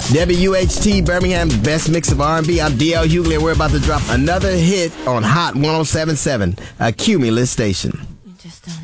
WHT Birmingham's best mix of R&B. I'm DL Hughley, and we're about to drop another hit on Hot 107.7, a Cumulus station. Just